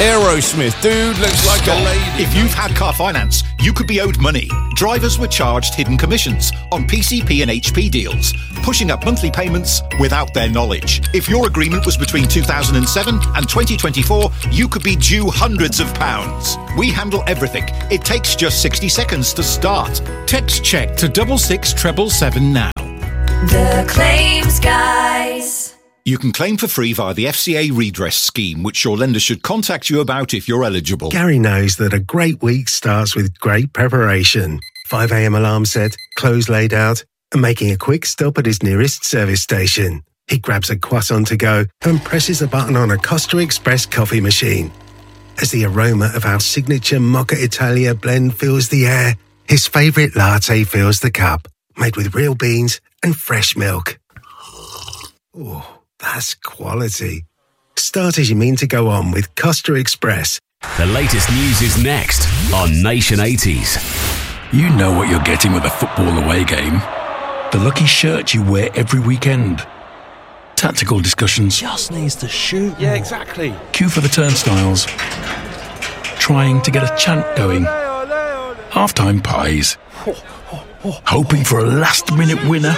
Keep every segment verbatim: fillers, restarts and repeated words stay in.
Aerosmith, dude looks like Stop. a lady. If you've had car finance, you could be owed money. Drivers were charged hidden commissions on P C P and H P deals, pushing up monthly payments without their knowledge. If your agreement was between two thousand seven and twenty twenty-four, you could be due hundreds of pounds. We handle everything. It takes just sixty seconds to start. Text check to double six treble seven now. The Claims Guys. You can claim for free via the F C A redress scheme, which your lender should contact you about if you're eligible. Gary knows that a great week starts with great preparation. five a.m. alarm set, clothes laid out, and making a quick stop at his nearest service station. He grabs a croissant to go and presses a button on a Costa Express coffee machine. As the aroma of our signature Mocha Italia blend fills the air, his favourite latte fills the cup, made with real beans and fresh milk. Oh, that's quality. Start as you mean to go on with Costa Express. The latest news is next on Nation eighties. You know what you're getting with a football away game. The lucky shirt you wear every weekend. Tactical discussions. Just needs to shoot. Yeah, exactly. Queue for the turnstiles. Trying to get a chant going. Half-time pies. Hoping for a last-minute winner.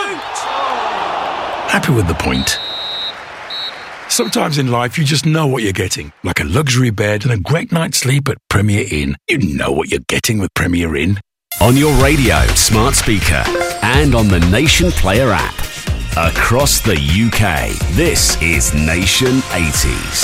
Happy with the point. Sometimes in life you just know what you're getting. Like a luxury bed and a great night's sleep at Premier Inn. You know what you're getting with Premier Inn. On your radio, smart speaker, and on the Nation Player app. Across the U K, this is Nation eighties.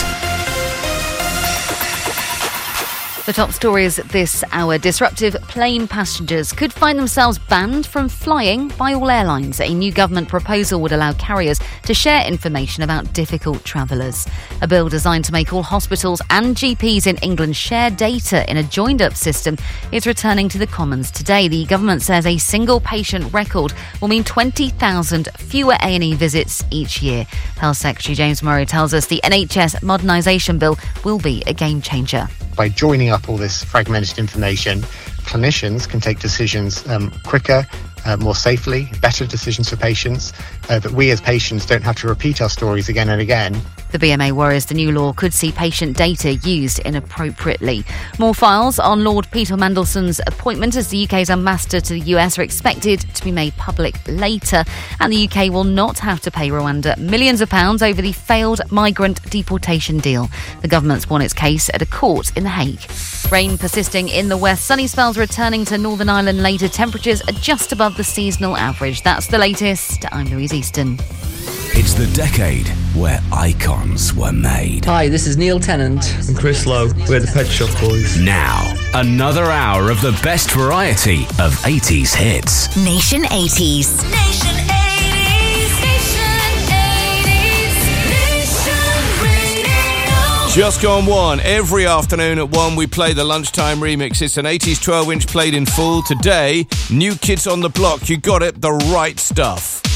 The top stories this hour. Disruptive plane passengers could find themselves banned from flying by all airlines. A new government proposal would allow carriers to share information about difficult travellers. A bill designed to make all hospitals and G Ps in England share data in a joined-up system is returning to the Commons today. The government says a single patient record will mean twenty thousand fewer A and E visits each year. Health Secretary James Murray tells us the N H S modernisation bill will be a game-changer. By joining up all this fragmented information, clinicians can take decisions um, quicker, uh, more safely, better decisions for patients, uh, that we as patients don't have to repeat our stories again and again. The B M A worries the new law could see patient data used inappropriately. More files on Lord Peter Mandelson's appointment as the U K's ambassador to the U S are expected to be made public later, and the U K will not have to pay Rwanda millions of pounds over the failed migrant deportation deal. The government's won its case at a court in The Hague. Rain persisting in the west, sunny spells returning to Northern Ireland later. Temperatures are just above the seasonal average. That's the latest. I'm Louise Easton. It's the decade where icons were made. Hi, this is Neil Tennant and Chris Lowe. We're the Pet Shop Boys. Now, another hour of the best variety of eighties hits. Nation eighties. Nation eighties. Nation eighties. Nation Radio. Just gone one. Every afternoon at one, we play the lunchtime remix. It's an eighties twelve inch played in full. Today, New Kids on the Block. You got it, the right stuff.